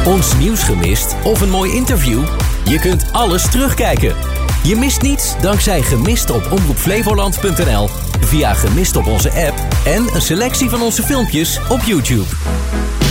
Ons nieuws gemist of een mooi interview? Je kunt alles terugkijken. Je mist niets dankzij Gemist op omroepflevoland.nl, via Gemist op onze app en een selectie van onze filmpjes op YouTube.